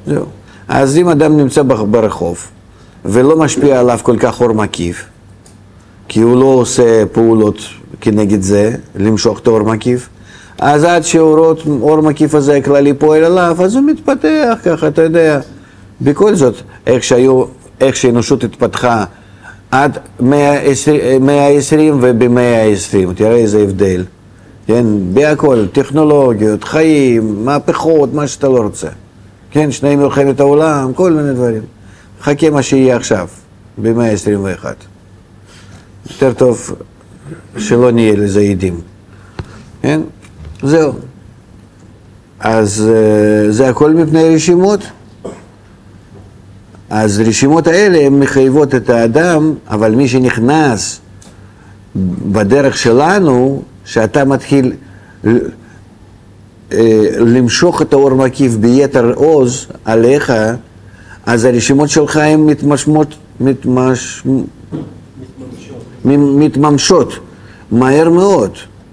זהו. אז אם אדם נמצא ברחוב, ולא משפיע עליו כל כך אור מקיף, כי הוא לא עושה פעולות כנגד זה, למשוך את האור מקיף, אז עד שהאור מקיף הזה הכללי פועל עליו, אז הוא מתפתח ככה, אתה יודע. בכל זאת, איך שהאנושות התפתחה עד 120 ובמאה ה-20, תראה איזה הבדל. כן, בהכל, טכנולוגיות, חיים, מהפכות, מה שאתה לא רוצה. כן, שני מלחמת העולם, כל מיני דברים. חכה מה שיהיה עכשיו, במאה ה-21. יותר טוב שלא נהיה לזה עדים. כן? זהו. אז זה הכל מפני רשימות. אז רשימות האלה הן מחייבות את האדם, אבל מי שנכנס בדרך שלנו, שאתה מתחיל למשוך את האור מקיף ביתר עוז עליך, אז הרשימות שלך הן מתממשות מהר מאוד.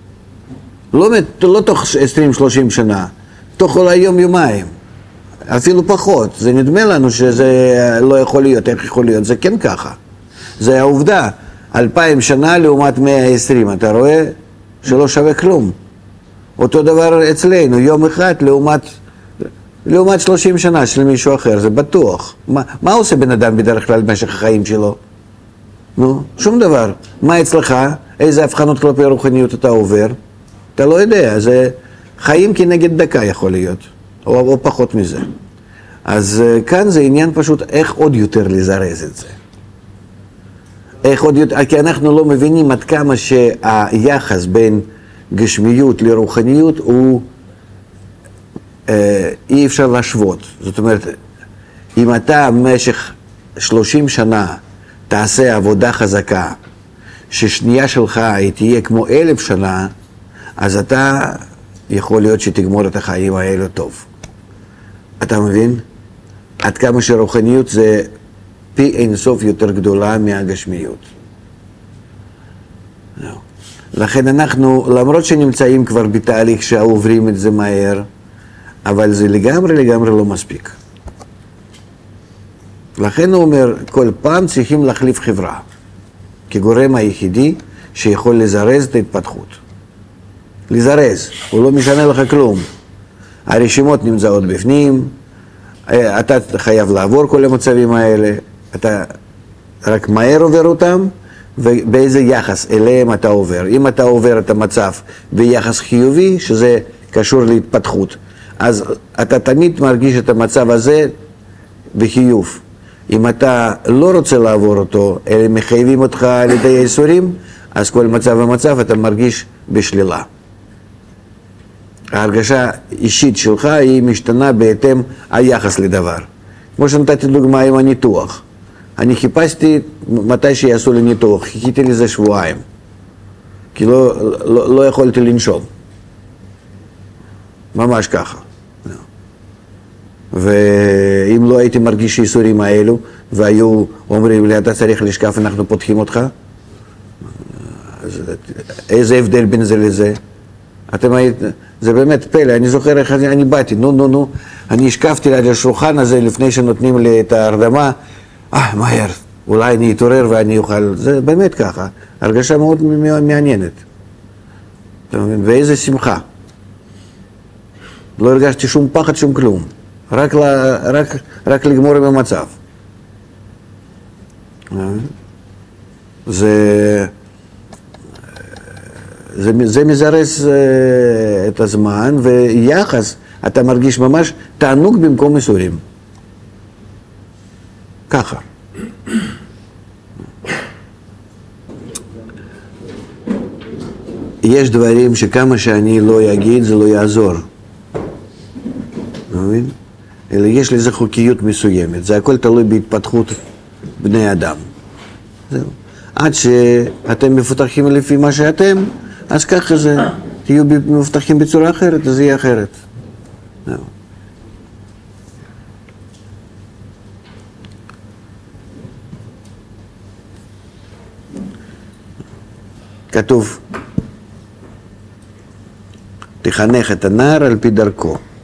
לא תוך 20-30 שנה, תוך אולי יום-יומיים, אפילו פחות. זה נדמה לנו שזה לא יכול להיות, איך יכול להיות? זה כן ככה. זה העובדה. 2000 שנה לעומת 120, אתה רואה שלא שווה כלום. אותו דבר אצלנו, יום אחד לעומת 30 שנה של מישהו אחר, זה בטוח. מה עושה בן אדם בדרך כלל במשך החיים שלו? נו, שום דבר. מה אצלך? איזה הבחנות כלפי רוחניות אתה עובר? אתה לא יודע, זה חיים כנגד דקה יכול להיות, או פחות מזה. אז כאן זה עניין פשוט איך עוד יותר לזרז את זה. איך עוד יותר, כי אנחנו לא מבינים עד כמה שהיחס בין גשמיות לרוחניות הוא אי אפשר להשוות. זאת אומרת, אם אתה במשך 30 שנה תעשה עבודה חזקה, ששנייה שלך היא תהיה כמו 1000 שנה, אז אתה יכול להיות שתגמור את החיים האלו טוב. אתה מבין? עד כמה שרוחניות זה פי אינסוף יותר גדולה מהגשמיות. לכן אנחנו, למרות שנמצאים כבר בתהליך שעוברים את זה מהר, אבל זה לגמרי לא מספיק. לכן הוא אומר, כל פעם צריכים להחליף חברה, כגורם היחידי שיכול לזרז את ההתפתחות. לזרז, הוא לא משנה לך כלום. הרשימות נמצאות בפנים, אתה חייב לעבור כל המצבים האלה, אתה רק מהר עובר אותם, ובאיזה יחס אליהם אתה עובר. אם אתה עובר את המצב ביחס חיובי, שזה קשור להתפתחות, אז אתה תמיד מרגיש את המצב הזה בחיוב. אם אתה לא רוצה לעבור אותו, אלא מחייבים אותך על ידי האיסורים, אז כל מצב ומצב אתה מרגיש בשלילה. ההרגשה אישית שלך היא משתנה בהתאם היחס לדבר. כמו שנתתי דוגמה עם הניתוח. אני חיפשתי מתי שיעשו לי ניתוח, חיכיתי לזה שבועיים. כי לא יכולתי לנשום. ממש ככה. ואם לא הייתי מרגיש איסורים האלו, והיו אומרים לי, אתה צריך לשכב, אנחנו פותחים אותך, איזה הבדל בין זה לזה? זה באמת פלא, אני זוכר איך אני באתי, נו, אני השקפתי על השולחן הזה לפני שנותנים לי את ההרדמה, מהר, אולי אני אתעורר ואני אוכל, זה באמת ככה, הרגשה מאוד מעניינת. ואיזה שמחה. לא הרגשתי שום פחד, שום כלום. רק לגמור עם המצב. זה מזרז את הזמן, ויחס, אתה מרגיש ממש תענוג במקום איסורים. ככה. יש דברים שכמה שאני לא אגיד, זה לא יעזור. מבין? אלא יש לזה חוקיות מסוימת. זה הכל תלוי בהתפתחות בני אדם. זהו. עד שאתם מפותחים לפי מה שאתם, אז ככה זה. תהיו מפותחים בצורה אחרת, אז זה יהיה אחרת. זהו. כתוב, תחנך את הנער על פי דרכו.